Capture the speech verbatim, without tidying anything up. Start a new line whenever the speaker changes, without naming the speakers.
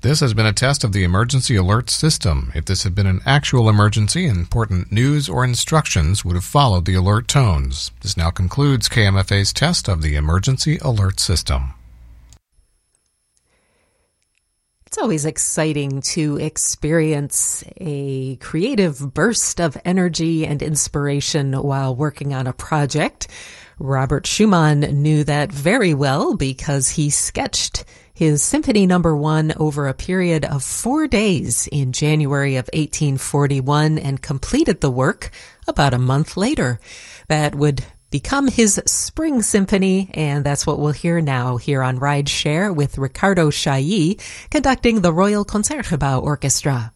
This has been a test of the emergency alert system. If this had been an actual emergency, important news or instructions would have followed the alert tones. This now concludes K M F A's test of the emergency alert system.
It's always exciting to experience a creative burst of energy and inspiration while working on a project. Robert Schumann knew that very well because he sketched his Symphony Number One over a period of four days in January of eighteen forty-one and completed the work about a month later. That would become his Spring Symphony, and that's what we'll hear now here on Ride Share with Ricardo Chailly conducting the Royal Concertgebouw Orchestra.